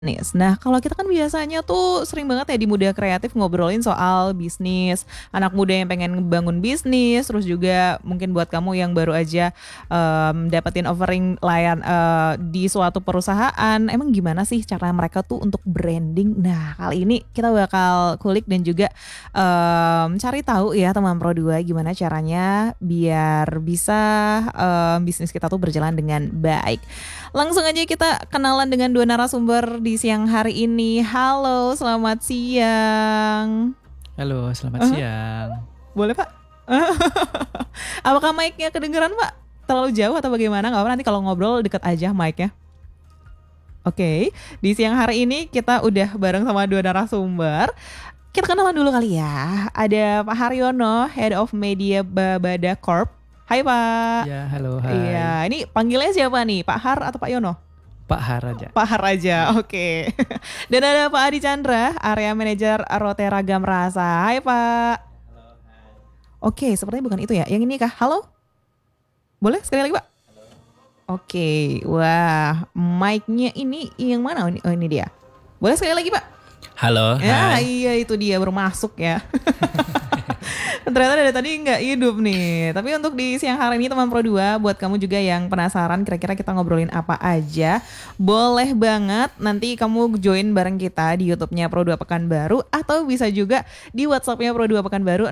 Nah, kalau kita kan biasanya tuh sering banget ya di Muda Kreatif ngobrolin soal bisnis, anak muda yang pengen bangun bisnis, terus juga mungkin buat kamu yang baru aja dapetin offering di suatu perusahaan, emang gimana sih cara mereka tuh untuk branding? Nah, kali ini kita bakal kulik dan juga cari tahu ya teman Pro 2 gimana caranya biar bisa bisnis kita tuh berjalan dengan baik. Langsung aja kita kenalan dengan dua narasumber di siang hari ini. Halo, selamat siang. Halo, selamat Eh, siang. Boleh Pak? Apakah mic-nya kedengeran Pak? Terlalu jauh atau bagaimana? Nggak apa nanti kalau ngobrol deket aja mic-nya. Oke, di siang hari ini kita udah bareng sama dua narasumber. Kita kenalan dulu kali ya. Ada Pak Haryono, Head of Media Babada Corp. Hai Pak. Ya, halo, hai. Iya, ini panggilnya siapa nih? Pak Har atau Pak Yono? Pak Haraja. Pak Har aja, oke. Dan ada Pak Adi Chandra, Area Manager Rote Ragam Rasa. Hai Pak. Oke, sepertinya bukan itu ya. Yang ini kah? Halo? Boleh sekali lagi Pak? Oke, wah, mic-nya ini yang mana? Oh ini dia. Boleh sekali lagi Pak? Halo, Ya hai. iya itu dia baru masuk ya. Ternyata dari tadi nggak hidup nih. Tapi untuk di siang hari ini teman Pro 2, buat kamu juga yang penasaran kira-kira kita ngobrolin apa aja, boleh banget nanti kamu join bareng kita di YouTube-nya Pro 2 Pekanbaru atau bisa juga di WhatsApp-nya Pro 2 Pekanbaru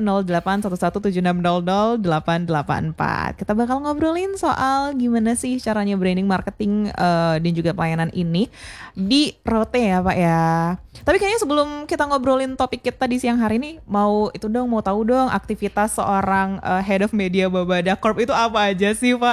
081176000884. Kita bakal ngobrolin soal gimana sih caranya branding, marketing dan juga pelayanan ini di Rote ya Pak ya. Tapi kayaknya sebelum kita ngobrolin topik kita di siang hari ini, mau tahu dong aktivitas seorang Head of Media Babada Corp itu apa aja sih Pak?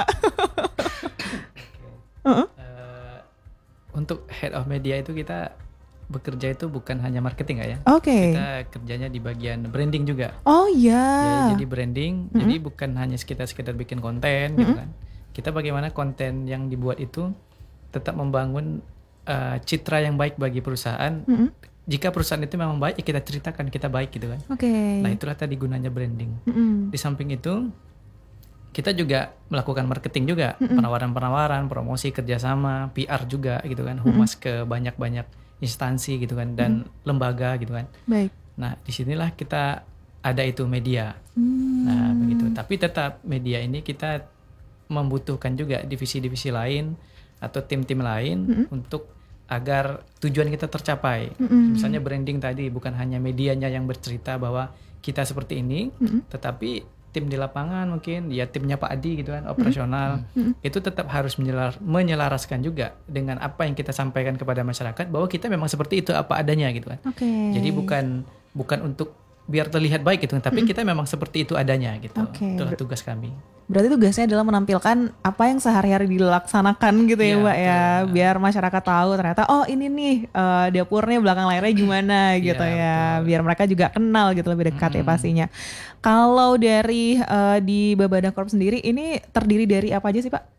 Heeh. Eh, untuk Head of Media itu kita bekerja itu bukan hanya marketing ya. Oke. Kita kerjanya di bagian branding juga. Oh Ya, ya. jadi branding, Mm-mm. jadi bukan hanya sekedar bikin konten gitu Mm-mm. kan. Kita bagaimana konten yang dibuat itu tetap membangun citra yang baik bagi perusahaan. Mm-mm. Jika perusahaan itu memang baik, ya kita ceritakan kita baik gitu kan. Oke. Nah, itulah tadi gunanya branding. Mm-mm. Di samping itu, kita juga melakukan marketing juga, Mm-mm. penawaran-penawaran, promosi kerjasama, PR juga gitu kan, Mm-mm. humas ke banyak-banyak instansi gitu kan, dan lembaga gitu kan. Baik. Nah, disinilah kita ada itu media. Nah, begitu. Tapi tetap media ini kita membutuhkan juga divisi-divisi lain atau tim-tim lain untuk agar tujuan kita tercapai. Misalnya branding tadi bukan hanya medianya yang bercerita bahwa kita seperti ini, tetapi tim di lapangan mungkin ya timnya Pak Adi gitu kan, operasional itu tetap harus menyelaraskan juga dengan apa yang kita sampaikan kepada masyarakat bahwa kita memang seperti itu apa adanya gitu kan. Oke. Jadi bukan untuk biar terlihat baik gitu, tapi kita memang seperti itu adanya gitu. Oke. Itulah tugas kami. Berarti tugasnya adalah menampilkan apa yang sehari-hari dilaksanakan gitu ya Iya, Mbak ya, betul. biar masyarakat tahu ternyata oh ini nih dapurnya belakang layarnya gimana gitu Iya, ya, betul. biar mereka juga kenal gitu lebih dekat ya pastinya. Kalau dari di Babada Corp sendiri ini terdiri dari apa aja sih Pak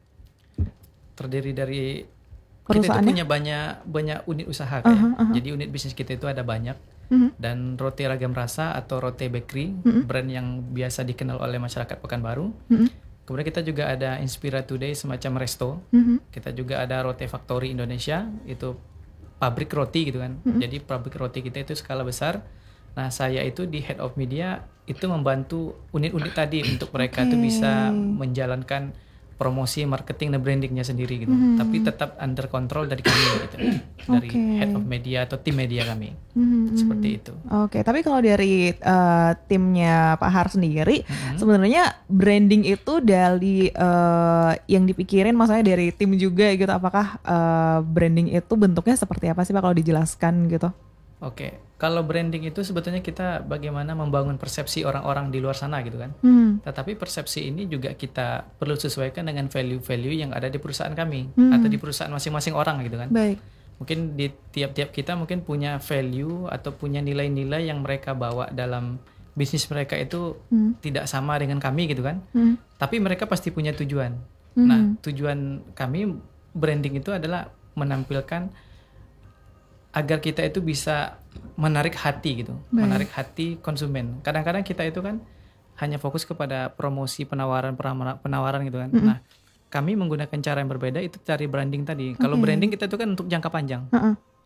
Terdiri dari kita itu perusahaannya? punya banyak unit usaha kayak. Jadi unit bisnis kita itu ada banyak. Dan Rote Ragam Rasa atau Rote Bakery, brand yang biasa dikenal oleh masyarakat Pekanbaru. Kemudian kita juga ada Inspira Today semacam resto. Kita juga ada Rote Factory Indonesia, itu pabrik roti gitu kan. Jadi pabrik roti kita itu skala besar. Nah, saya itu di Head of Media itu membantu unit-unit tadi untuk mereka tuh bisa menjalankan promosi, marketing dan brandingnya sendiri gitu. Tapi tetap under control dari kami gitu. Dari Head of Media atau tim media kami. Seperti itu. Oke, tapi kalau dari timnya Pak Har sendiri, sebenarnya branding itu dari yang dipikirin, maksudnya dari tim juga gitu. Apakah branding itu bentuknya seperti apa sih Pak kalau dijelaskan gitu? Oke, kalau branding itu sebetulnya kita bagaimana membangun persepsi orang-orang di luar sana gitu kan. Tetapi persepsi ini juga kita perlu sesuaikan dengan value-value yang ada di perusahaan kami atau di perusahaan masing-masing orang gitu kan. Baik. Mungkin di tiap-tiap kita mungkin punya value atau punya nilai-nilai yang mereka bawa dalam bisnis mereka itu tidak sama dengan kami gitu kan. Tapi mereka pasti punya tujuan. Nah, tujuan kami branding itu adalah menampilkan agar kita itu bisa menarik hati gitu, menarik hati konsumen. Kadang-kadang kita itu kan hanya fokus kepada promosi penawaran gitu kan. Nah, kami menggunakan cara yang berbeda itu cari branding tadi. Kalau branding kita itu kan untuk jangka panjang.